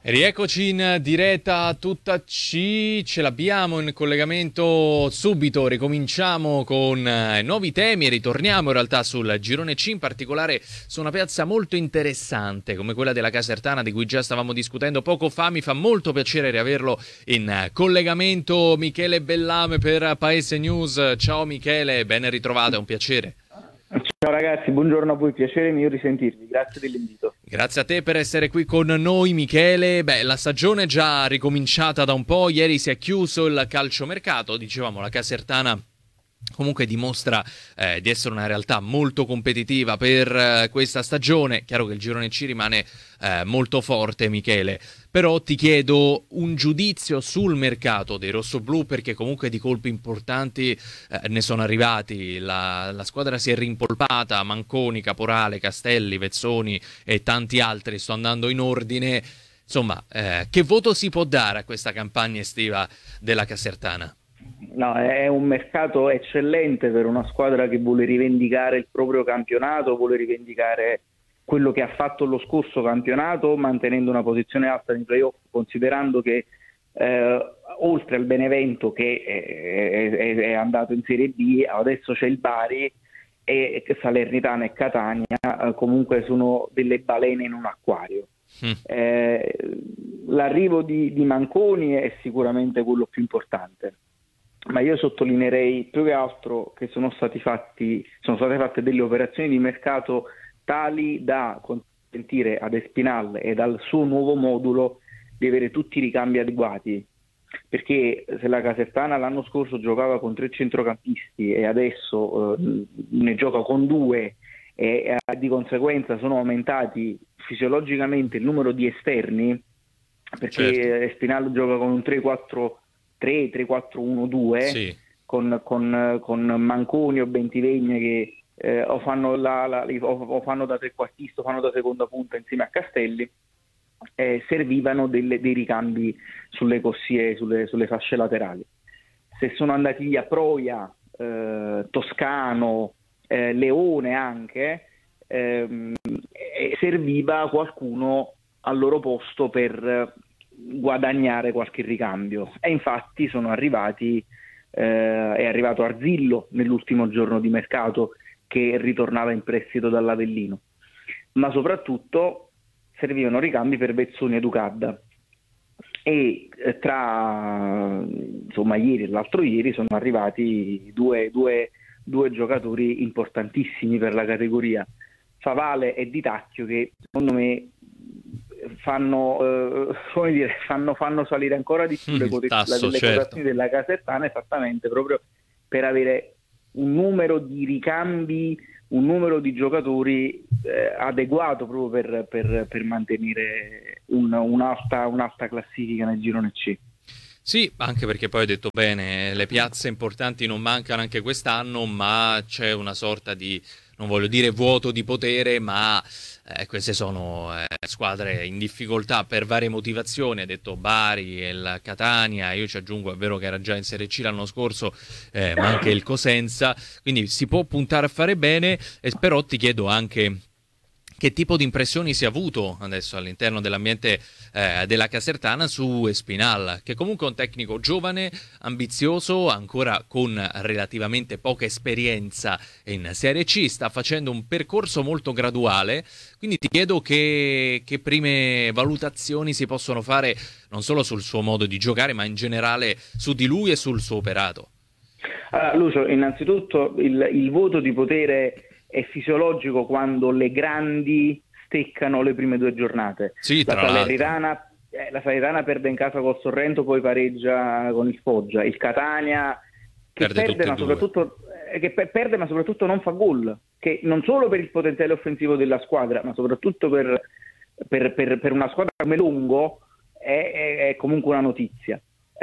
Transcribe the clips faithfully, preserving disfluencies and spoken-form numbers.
Rieccoci in diretta tutta C, ce l'abbiamo in collegamento subito, ricominciamo con eh, nuovi temi e ritorniamo in realtà sul girone C, in particolare su una piazza molto interessante come quella della Casertana di cui già stavamo discutendo poco fa. Mi fa molto piacere riaverlo in eh, collegamento Michele Bellame per Paese News. Ciao Michele, ben ritrovato, è un piacere. Ciao ragazzi, buongiorno a voi, piacere mio risentirvi, grazie dell'invito. Grazie a te per essere qui con noi Michele. Beh, la stagione è già ricominciata da un po', ieri si è chiuso il calciomercato, dicevamo la Casertana comunque dimostra eh, di essere una realtà molto competitiva per eh, questa stagione. Chiaro che il girone C rimane eh, molto forte, Michele, però ti chiedo un giudizio sul mercato dei rossoblù, perché comunque di colpi importanti eh, ne sono arrivati. La, la squadra si è rimpolpata: Manconi, Caporale, Castelli, Vezzoni e tanti altri. Sto andando in ordine. Insomma, eh, che voto si può dare a questa campagna estiva della Casertana? No, è un mercato eccellente per una squadra che vuole rivendicare il proprio campionato, vuole rivendicare quello che ha fatto lo scorso campionato, mantenendo una posizione alta nei playoff, considerando che eh, oltre al Benevento che è, è, è andato in Serie B, adesso c'è il Bari e Salernitana e Catania, eh, comunque sono delle balene in un acquario. Mm. Eh, l'arrivo di, di Manconi è sicuramente quello più importante, ma io sottolineerei più che altro che sono stati fatti, sono state fatte delle operazioni di mercato tali da consentire ad Espinal e al suo nuovo modulo di avere tutti i ricambi adeguati, perché se la Casertana l'anno scorso giocava con tre centrocampisti e adesso eh, ne gioca con due e eh, di conseguenza sono aumentati fisiologicamente il numero di esterni, perché certo. Espinal gioca con un tre quattro tre, tre quattro uno due, sì. con, con, con Manconi o Bentivegna che eh, o, fanno la, la, o, o fanno da trequartista o fanno da seconda punta insieme a Castelli, eh, servivano delle, dei ricambi sulle corsie, sulle, sulle fasce laterali. Se sono andati via Proia, eh, Toscano, eh, Leone anche, ehm, serviva qualcuno al loro posto per guadagnare qualche ricambio, e infatti sono arrivati eh, è arrivato Arzillo nell'ultimo giorno di mercato, che ritornava in prestito dall'Avellino, ma soprattutto servivano ricambi per Vezzoni e Ducadda, e eh, tra insomma ieri e l'altro ieri sono arrivati due, due, due giocatori importantissimi per la categoria, Favale e Di Tacchio, che secondo me fanno eh, come dire fanno, fanno salire ancora di più le, quote- tasso, le certo. quotazioni della Casertana, esattamente proprio per avere un numero di ricambi, un numero di giocatori eh, adeguato proprio per, per, per mantenere un, un'alta, un'alta classifica nel girone C. Sì, anche perché poi hai detto bene, le piazze importanti non mancano anche quest'anno, ma c'è una sorta di, non voglio dire vuoto di potere, ma eh, queste sono eh, squadre in difficoltà per varie motivazioni. Ha detto Bari e il Catania, io ci aggiungo, è vero che era già in Serie C l'anno scorso, eh, ma anche il Cosenza, quindi si può puntare a fare bene, e però ti chiedo anche che tipo di impressioni si è avuto adesso all'interno dell'ambiente eh, della Casertana su Espinal, che comunque è un tecnico giovane, ambizioso, ancora con relativamente poca esperienza in Serie C, sta facendo un percorso molto graduale, quindi ti chiedo che, che prime valutazioni si possono fare non solo sul suo modo di giocare, ma in generale su di lui e sul suo operato. Allora, Lucio, innanzitutto il, il voto di potere è fisiologico quando le grandi steccano le prime due giornate. Sì, la Salernitana eh, la Salernitana perde in casa col Sorrento, poi pareggia con il Foggia. Il Catania che perde, perde ma soprattutto eh, che per, perde ma soprattutto non fa gol, che non solo per il potenziale offensivo della squadra, ma soprattutto per, per, per, per una squadra come Lungo è, è, è comunque una notizia.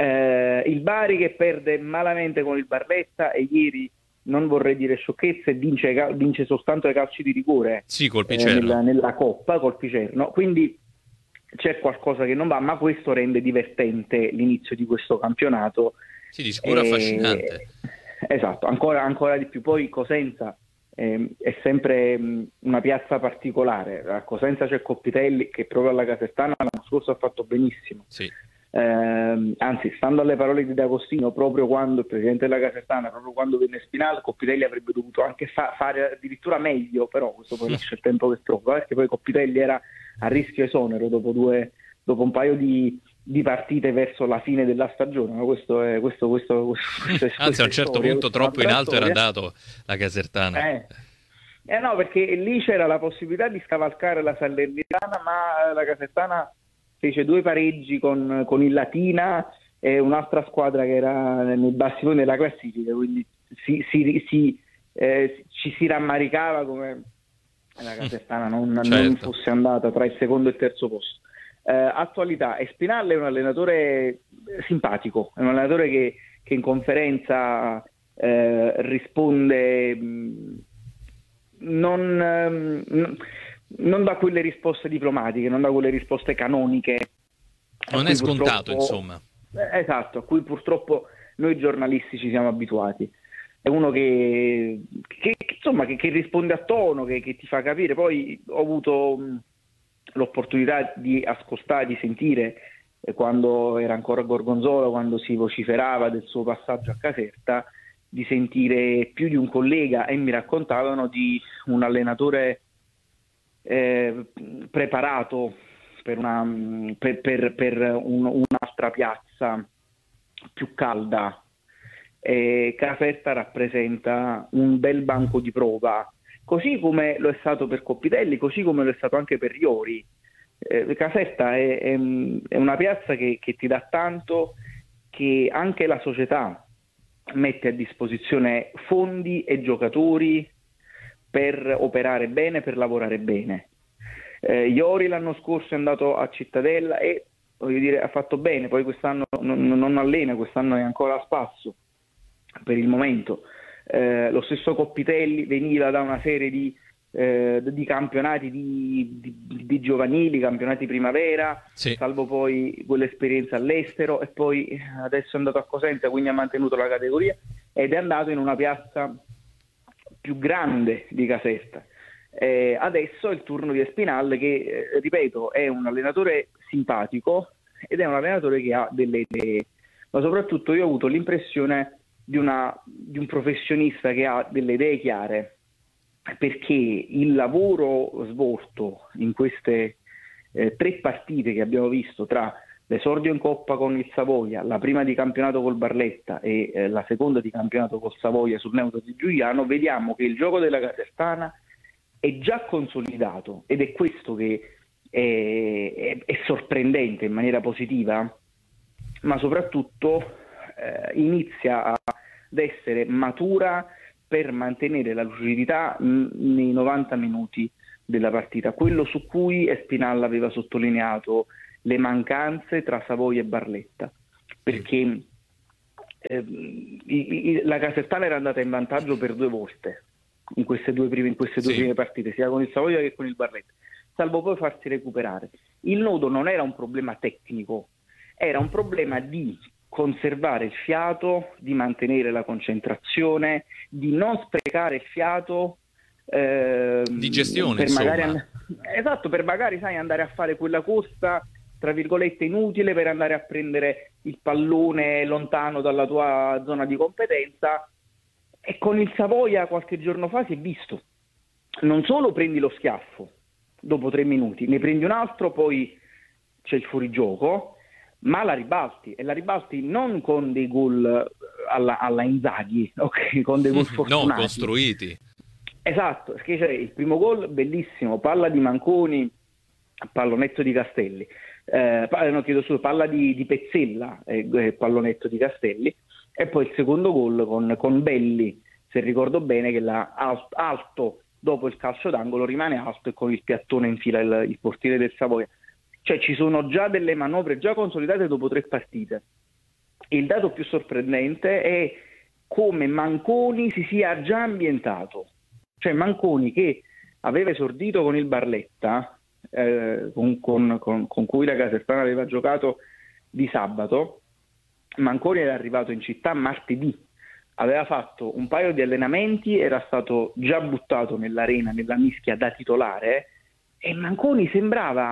Eh, il Bari che perde malamente con il Barletta, e ieri, non vorrei dire sciocchezze, vince, vince soltanto ai calci di rigore, sì, col eh, nella, nella Coppa col Picerno, quindi c'è qualcosa che non va, ma questo rende divertente l'inizio di questo campionato. Sì, di sicuro eh, affascinante. Esatto, ancora, ancora di più. Poi Cosenza eh, è sempre mh, una piazza particolare. A Cosenza c'è Coppitelli, che proprio alla Casertana l'anno scorso ha fatto benissimo. Sì. Eh, anzi, stando alle parole di D'Agostino, proprio quando il presidente della Casertana, proprio quando venne Spinal, Coppitelli avrebbe dovuto anche fa- fare addirittura meglio, però questo poi lascia il tempo che trova, perché poi Coppitelli era a rischio esonero dopo, due, dopo un paio di, di partite verso la fine della stagione, ma questo è questo, questo, questo, questo è Anzi, a un certo storia, punto troppo in alto storia. Era andato la Casertana. Eh. Eh no, perché lì c'era la possibilità di scavalcare la Salernitana, ma la Casertana fece due pareggi con, con il Latina e un'altra squadra che era nei bassi fondi della classifica, quindi si, si, si, eh, ci si rammaricava come la Casertana non, certo. non fosse andata tra il secondo e il terzo posto. Eh, attualità, Espinal è un allenatore simpatico, è un allenatore che, che in conferenza eh, risponde mh, non... Mh, non dà quelle risposte diplomatiche, non dà quelle risposte canoniche. Non è scontato, insomma. Esatto, a cui purtroppo noi giornalisti ci siamo abituati. È uno che, che insomma, che, che risponde a tono, che, che ti fa capire. Poi ho avuto mh, l'opportunità di ascoltare, di sentire, eh, quando era ancora a Gorgonzola, quando si vociferava del suo passaggio a Caserta, di sentire più di un collega, e mi raccontavano di un allenatore Eh, preparato per, una, per, per, per un, un'altra piazza più calda. E Caserta rappresenta un bel banco di prova, così come lo è stato per Coppitelli, così come lo è stato anche per Iori. Eh, Caserta è, è, è una piazza che, che ti dà tanto, che anche la società mette a disposizione fondi e giocatori per operare bene, per lavorare bene. Eh, Iori l'anno scorso è andato a Cittadella e, voglio dire, ha fatto bene, poi quest'anno non, non allena, quest'anno è ancora a spasso per il momento. Eh, lo stesso Coppitelli veniva da una serie di, eh, di campionati di, di, di giovanili, campionati primavera, sì. Salvo poi quell'esperienza all'estero, e poi adesso è andato a Cosenza, quindi ha mantenuto la categoria ed è andato in una piazza più grande di Caserta. Eh, adesso è il turno di Espinal che, eh, ripeto, è un allenatore simpatico ed è un allenatore che ha delle idee, ma soprattutto io ho avuto l'impressione di, una, di un professionista che ha delle idee chiare, perché il lavoro svolto in queste eh, tre partite che abbiamo visto, tra l'esordio in Coppa con il Savoia, la prima di campionato col Barletta e eh, la seconda di campionato col Savoia sul neutro di Giuliano, vediamo che il gioco della Casertana è già consolidato, ed è questo che è, è, è sorprendente in maniera positiva, ma soprattutto eh, inizia ad essere matura per mantenere la lucidità n- nei novanta minuti della partita, quello su cui Espinal aveva sottolineato le mancanze tra Savoia e Barletta, perché eh, i, i, la Casertana era andata in vantaggio per due volte in queste due prime, in queste due sì. prime partite, sia con il Savoia che con il Barletta, salvo poi farsi recuperare. Il nodo non era un problema tecnico, era un problema di conservare il fiato, di mantenere la concentrazione, di non sprecare il fiato, eh, di gestione, per insomma. Magari and- esatto, per magari sai andare a fare quella corsa tra virgolette inutile per andare a prendere il pallone lontano dalla tua zona di competenza. E con il Savoia qualche giorno fa si è visto, non solo prendi lo schiaffo dopo tre minuti, ne prendi un altro, poi c'è il fuorigioco, ma la ribalti, e la ribalti non con dei gol alla, alla Inzaghi, okay? Con dei gol fortunati. No, costruiti. Esatto, perché c'è il primo gol bellissimo, palla di Manconi, pallonetto di Castelli, eh, no, chiedo scusa, palla di, di Pezzella, eh, pallonetto di Castelli, e poi il secondo gol con, con Belli, se ricordo bene, che là alto, alto dopo il calcio d'angolo rimane alto e con il piattone infila il, il portiere del Savoia. Cioè ci sono già delle manovre già consolidate dopo tre partite. Il dato più sorprendente è come Manconi si sia già ambientato. Cioè Manconi, che aveva esordito con il Barletta, eh, con, con, con, con cui la Casertana aveva giocato di sabato, Manconi era arrivato in città martedì, aveva fatto un paio di allenamenti, era stato già buttato nell'arena, nella mischia da titolare, e Manconi sembrava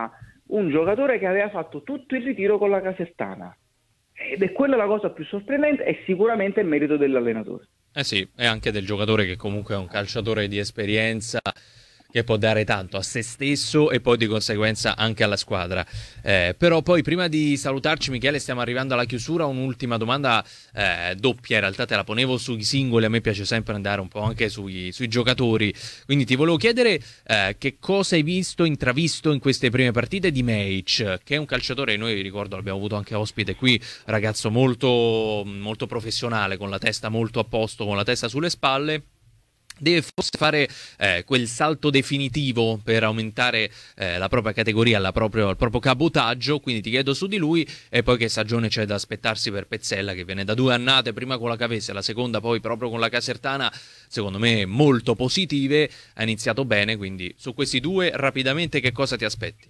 un giocatore che aveva fatto tutto il ritiro con la Casertana. Ed è quella la cosa più sorprendente e sicuramente il merito dell'allenatore. Eh sì, è anche del giocatore che comunque è un calciatore di esperienza che può dare tanto a se stesso e poi di conseguenza anche alla squadra. Eh, però poi prima di salutarci, Michele, stiamo arrivando alla chiusura. Un'ultima domanda eh, doppia, in realtà te la ponevo sui singoli, a me piace sempre andare un po' anche sui, sui giocatori, quindi ti volevo chiedere eh, che cosa hai visto, intravisto in queste prime partite di Meic, che è un calciatore, noi ricordo l'abbiamo avuto anche ospite qui, ragazzo molto, molto professionale, con la testa molto a posto, con la testa sulle spalle. Deve forse fare eh, quel salto definitivo per aumentare eh, la propria categoria, la proprio, il proprio cabotaggio, quindi ti chiedo su di lui, e poi che stagione c'è da aspettarsi per Pezzella, che viene da due annate, prima con la Cavese, la seconda poi proprio con la Casertana, secondo me molto positive, ha iniziato bene, quindi su questi due rapidamente che cosa ti aspetti?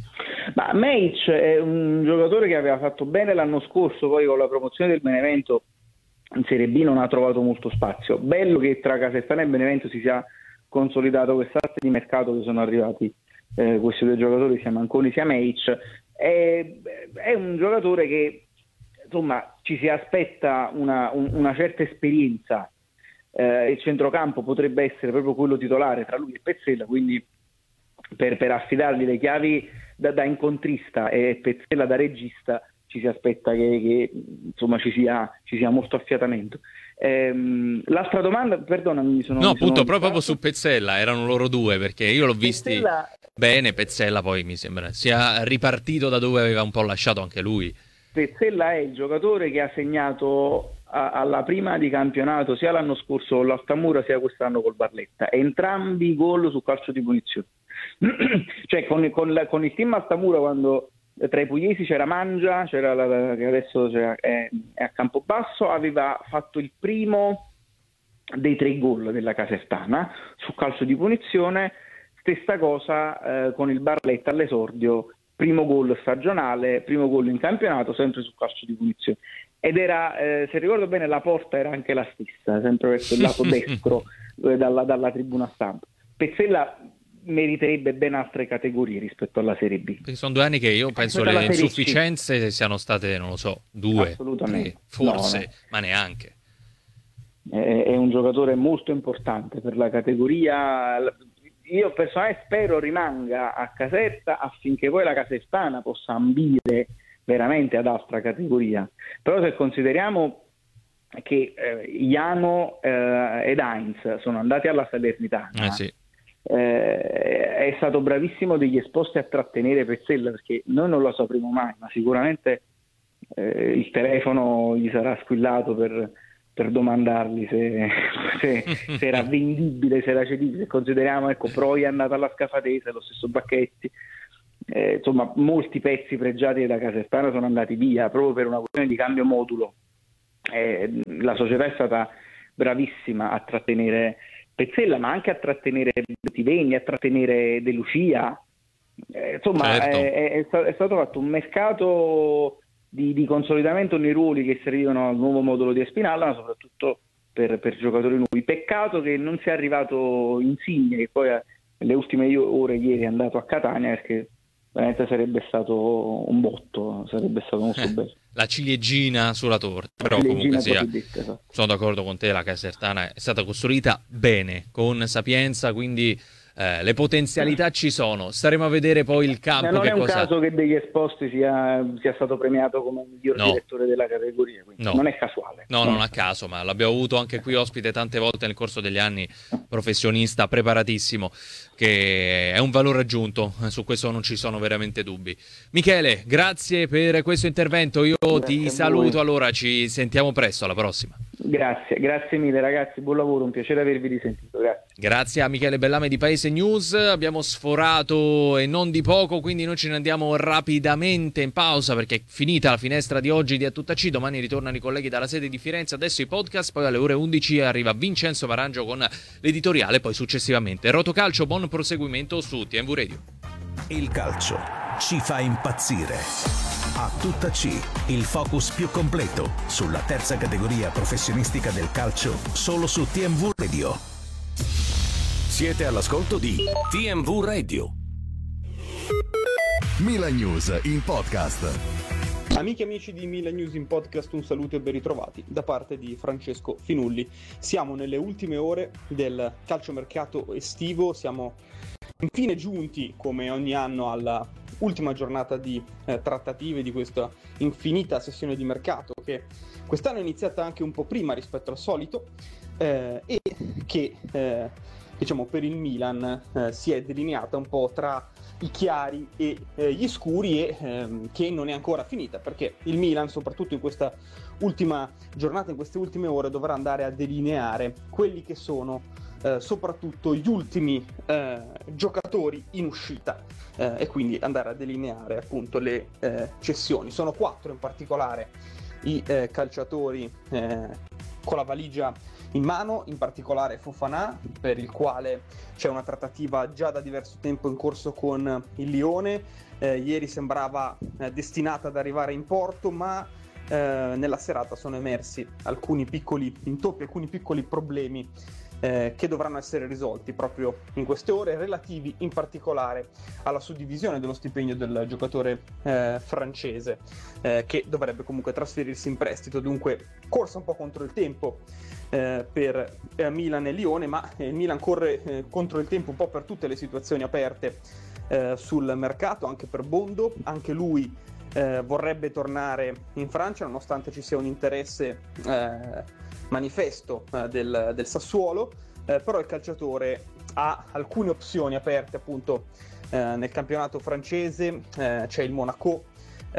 Ma Meic è un giocatore che aveva fatto bene l'anno scorso, poi con la promozione del Benevento in Serie B non ha trovato molto spazio. Bello che tra Casertana e Benevento si sia consolidato quest'arte di mercato, che sono arrivati eh, questi due giocatori, sia Manconi sia Meic. È, è un giocatore che insomma ci si aspetta una, un, una certa esperienza. Eh, il centrocampo potrebbe essere proprio quello titolare tra lui e Pezzella, quindi per, per affidargli le chiavi da, da incontrista e Pezzella da regista ci si aspetta che, che insomma ci sia, ci sia molto affiatamento. Ehm, l'altra domanda, perdonami, mi sono... No, mi appunto, sono proprio, proprio su Pezzella, erano loro due, perché io l'ho visti Pezzella... bene, Pezzella poi mi sembra sia ripartito da dove aveva un po' lasciato anche lui. Pezzella è il giocatore che ha segnato a, alla prima di campionato sia l'anno scorso con l'Altamura sia quest'anno col Barletta, entrambi gol su calcio di punizione. Cioè con, con, la, con il team Altamura, quando tra i pugliesi c'era Mangia, c'era la, che adesso c'era, è, è a Campobasso, aveva fatto il primo dei tre gol della Casertana su calcio di punizione. Stessa cosa eh, con il Barletta all'esordio, primo gol stagionale, primo gol in campionato, sempre su calcio di punizione. Ed era, eh, se ricordo bene, la porta era anche la stessa, sempre verso il lato destro eh, dalla, dalla tribuna stampa. Pezzella meriterebbe ben altre categorie rispetto alla Serie B. Perché sono due anni che io penso le insufficienze C. siano state, non lo so, due, tre, forse, no, no. ma neanche. È, è un giocatore molto importante per la categoria. Io personalmente spero rimanga a Caserta affinché poi la Casertana possa ambire veramente ad altra categoria. Però se consideriamo che eh, Iano eh, ed Heinz sono andati alla Salernitana, eh sì. eh, è stato bravissimo degli esposti a trattenere Pezzella, perché noi non lo sapremo mai, ma sicuramente eh, il telefono gli sarà squillato per, per domandargli se, se, se era vendibile, se era cedibile. Consideriamo, ecco, Proi è andato alla Scafatese, lo stesso Bacchetti, eh, insomma molti pezzi pregiati da Casertana sono andati via proprio per una questione di cambio modulo. Eh, la società è stata bravissima a trattenere Pezzella, ma anche a trattenere Tivegni, a trattenere De Lucia. Eh, insomma, certo. è, è, è stato fatto un mercato di, di consolidamento nei ruoli che servivano al nuovo modulo di Espinalla, ma soprattutto per, per giocatori nuovi. Peccato che non sia arrivato Insigne, che poi nelle ultime ore ieri è andato a Catania, perché veramente sarebbe stato un botto, sarebbe stato molto eh, bello. La ciliegina sulla torta, però comunque sia, detta, sono d'accordo con te, la Casertana è stata costruita bene, con sapienza, quindi eh, le potenzialità ci sono. Staremo a vedere poi il campo. Non che è un cosa... caso che degli esposti sia, sia stato premiato come miglior no. direttore della categoria, quindi no. non è casuale. No, no, non a caso, ma l'abbiamo avuto anche qui ospite tante volte nel corso degli anni, professionista preparatissimo, che è un valore aggiunto, su questo non ci sono veramente dubbi. Michele, grazie per questo intervento, io grazie ti saluto, allora ci sentiamo presto, alla prossima. Grazie, grazie mille ragazzi, buon lavoro, un piacere avervi risentito, grazie. Grazie a Michele Bellame di Paese News, abbiamo sforato e non di poco, quindi noi ce ne andiamo rapidamente in pausa perché è finita la finestra di oggi di A Tutta C, domani ritornano i colleghi dalla sede di Firenze, adesso i podcast, poi alle ore undici arriva Vincenzo Varangio con l'editoriale, poi successivamente Rotocalcio, buon proseguimento su T M V Radio. Il calcio ci fa impazzire. A Tutta C, il focus più completo sulla terza categoria professionistica del calcio, solo su T M V Radio. Siete all'ascolto di T M V Radio. Milan News in podcast. Amiche e amici di Milan News in podcast, un saluto e ben ritrovati da parte di Francesco Finulli. Siamo nelle ultime ore del calciomercato estivo, siamo infine giunti come ogni anno alla ultima giornata di eh, trattative di questa infinita sessione di mercato che quest'anno è iniziata anche un po' prima rispetto al solito eh, e che eh, diciamo per il Milan eh, si è delineata un po' tra i chiari e eh, gli scuri e ehm, che non è ancora finita, perché il Milan soprattutto in questa ultima giornata, in queste ultime ore, dovrà andare a delineare quelli che sono eh, soprattutto gli ultimi eh, giocatori in uscita eh, e quindi andare a delineare appunto le eh, cessioni. Sono quattro in particolare i eh, calciatori eh, con la valigia in mano, in particolare Fofana, per il quale c'è una trattativa già da diverso tempo in corso con il Lione. Eh, ieri sembrava eh, destinata ad arrivare in porto, ma eh, nella serata sono emersi alcuni piccoli intoppi, alcuni piccoli problemi eh, che dovranno essere risolti proprio in queste ore, relativi in particolare alla suddivisione dello stipendio del giocatore eh, francese, eh, che dovrebbe comunque trasferirsi in prestito. Dunque corsa un po' contro il tempo Eh, per eh, Milan e Lione, ma il eh, Milan corre eh, contro il tempo un po' per tutte le situazioni aperte eh, sul mercato, anche per Bondo. Anche lui eh, vorrebbe tornare in Francia nonostante ci sia un interesse eh, manifesto eh, del, del Sassuolo, eh, però il calciatore ha alcune opzioni aperte appunto eh, nel campionato francese. Eh, c'è il Monaco,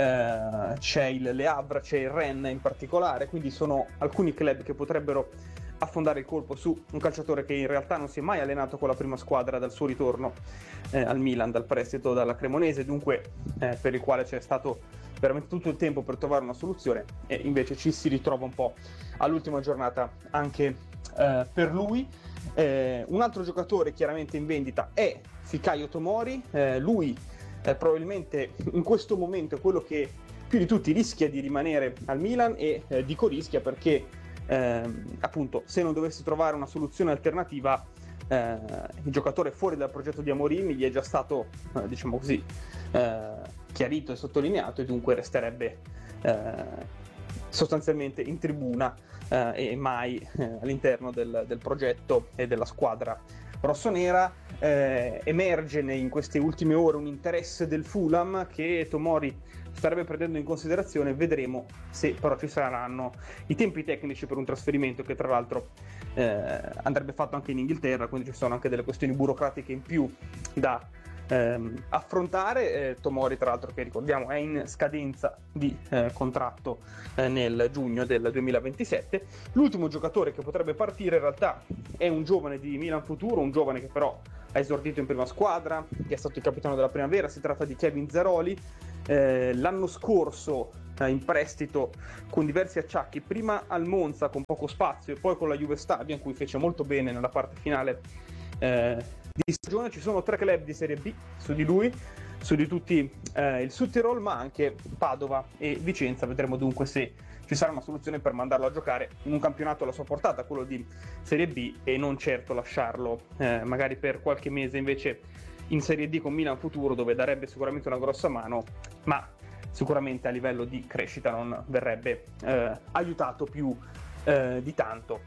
Uh, c'è il Le Havre, c'è il Rennes in particolare, quindi sono alcuni club che potrebbero affondare il colpo su un calciatore che in realtà non si è mai allenato con la prima squadra dal suo ritorno eh, al Milan, dal prestito dalla Cremonese, dunque eh, per il quale c'è stato veramente tutto il tempo per trovare una soluzione, e invece ci si ritrova un po' all'ultima giornata anche eh, per lui. Eh, un altro giocatore chiaramente in vendita è Fikayo Tomori, eh, lui Eh, probabilmente in questo momento è quello che più di tutti rischia di rimanere al Milan, e eh, dico rischia perché ehm, appunto se non dovesse trovare una soluzione alternativa eh, il giocatore fuori dal progetto di Amorim gli è già stato eh, diciamo così eh, chiarito e sottolineato, e dunque resterebbe eh, sostanzialmente in tribuna eh, e mai eh, all'interno del, del progetto e della squadra rossonera. Eh, emerge in queste ultime ore un interesse del Fulham che Tomori starebbe prendendo in considerazione. Vedremo se però ci saranno i tempi tecnici per un trasferimento, che tra l'altro eh, andrebbe fatto anche in Inghilterra, quindi ci sono anche delle questioni burocratiche in più da ehm, affrontare. eh, Tomori tra l'altro, che ricordiamo è in scadenza di eh, contratto eh, nel giugno del duemilaventisette. L'ultimo giocatore che potrebbe partire in realtà è un giovane di Milan Futuro, un giovane che però ha esordito in prima squadra, che è stato il capitano della primavera. Si tratta di Kevin Zeroli, eh, l'anno scorso eh, in prestito con diversi acciacchi, prima al Monza con poco spazio e poi con la Juve Stabia, in cui fece molto bene nella parte finale eh, di stagione. Ci sono tre club di Serie B su di lui, su di tutti eh, il Südtirol, ma anche Padova e Vicenza. Vedremo dunque se ci sarà una soluzione per mandarlo a giocare in un campionato alla sua portata, quello di Serie B, e non certo lasciarlo eh, magari per qualche mese invece in Serie D con Milan Futuro, dove darebbe sicuramente una grossa mano, ma sicuramente a livello di crescita non verrebbe eh, aiutato più eh, di tanto.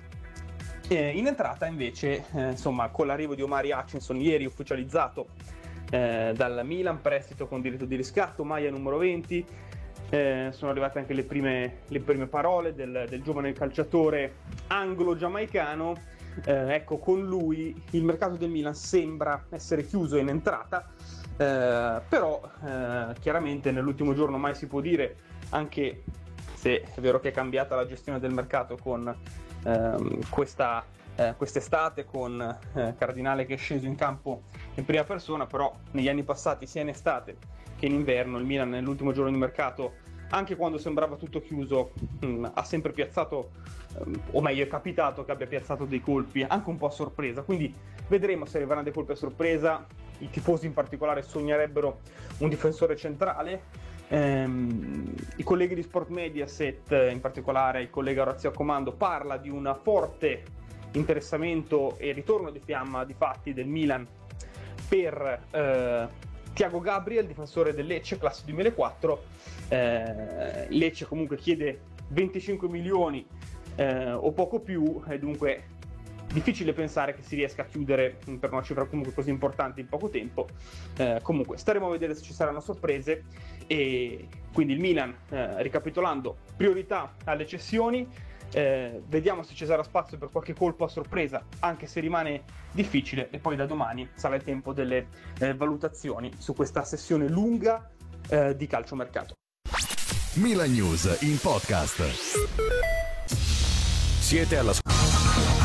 Eh, in entrata invece, eh, insomma, con l'arrivo di Omari Hutchinson, ieri ufficializzato eh, dal Milan, prestito con diritto di riscatto, maglia numero venti. Eh, sono arrivate anche le prime, le prime parole del, del giovane calciatore anglo-giamaicano. Eh, ecco, con lui il mercato del Milan sembra essere chiuso in entrata, eh, però eh, chiaramente nell'ultimo giorno mai si può dire, anche se è vero che è cambiata la gestione del mercato con ehm, questa eh, quest'estate, con eh, Cardinale che è sceso in campo in prima persona, però negli anni passati sia in estate che in inverno il Milan nell'ultimo giorno di mercato, anche quando sembrava tutto chiuso, mh, ha sempre piazzato, um, o meglio è capitato che abbia piazzato dei colpi anche un po' a sorpresa, quindi vedremo se arriveranno dei colpi a sorpresa. I tifosi in particolare sognerebbero un difensore centrale. Ehm, i colleghi di Sport Mediaset, in particolare il collega Orazio Comando, parla di un forte interessamento e ritorno di fiamma di fatti del Milan per eh, Thiago Gabriel, difensore del Lecce, classe duemilaquattro. eh, Lecce comunque chiede venticinque milioni eh, o poco più, e dunque difficile pensare che si riesca a chiudere per una cifra comunque così importante in poco tempo. Eh, comunque staremo a vedere se ci saranno sorprese, e quindi il Milan, eh, ricapitolando, priorità alle cessioni. Eh, vediamo se ci sarà spazio per qualche colpo a sorpresa, anche se rimane difficile, e poi da domani sarà il tempo delle eh, valutazioni su questa sessione lunga eh, di calciomercato. Milan News in podcast. Siete alla